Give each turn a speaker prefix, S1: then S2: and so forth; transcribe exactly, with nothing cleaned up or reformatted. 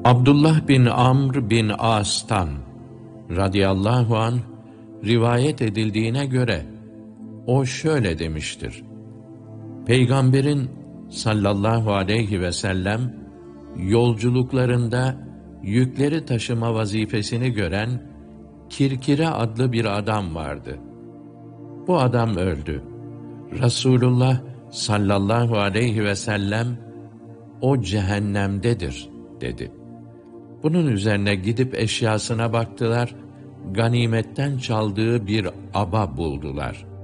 S1: Abdullah bin Amr bin As'tan radıyallahu anh rivayet edildiğine göre o şöyle demiştir: Peygamberin sallallahu aleyhi ve sellem yolculuklarında yükleri taşıma vazifesini gören Kirkire adlı bir adam vardı. Bu adam öldü. Resulullah sallallahu aleyhi ve sellem o cehennemdedir dedi. Bunun üzerine gidip eşyasına baktılar, ganimetten çaldığı bir aba buldular.